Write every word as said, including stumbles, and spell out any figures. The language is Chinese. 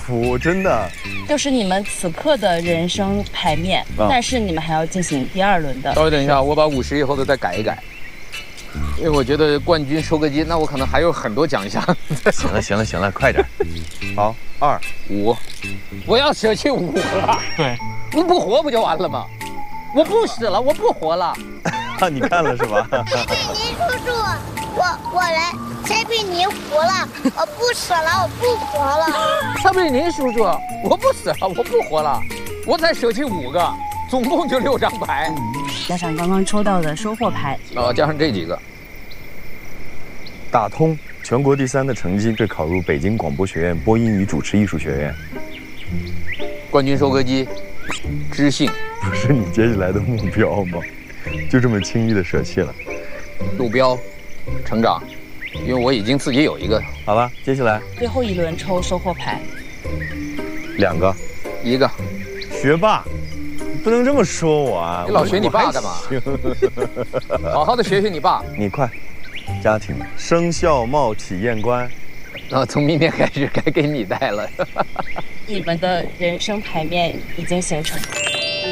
服，真的。 就是你们此刻的人生牌面，啊、但是你们还要进行第二轮的。 稍微等一下，我把五十以后的再改一改，因为我觉得冠军收割机，那我可能还有很多奖项。 行了，行了，行了，快点。好，二五，我要舍弃五了。 对， 你不活不就完了吗？我不死了，我不活了。 你看了是吧？ 蔡佩妮叔叔，我我来，蔡佩妮活了，我不死了，我不活了。 蔡佩妮叔叔，我不死了，我不活了，我才舍弃五个，总共就六张牌， 加上刚刚抽到的收获牌， 哦，加上这几个， 打通全国第三的成绩，被考入北京广播学院播音与主持艺术学院。 冠军收割机，知性， 不是你接下来的目标吗？就这么轻易的舍弃了？ 路标，成长，因为我已经自己有一个。 好了，接下来最后一轮抽收获牌， 两个， 一个。 学霸，你不能这么说我啊！ 你老学你爸干嘛？好好的学学你爸。 你快，家庭生肖帽体验官。 然后从明天开始该给你带了。 你们的人生牌面已经形成。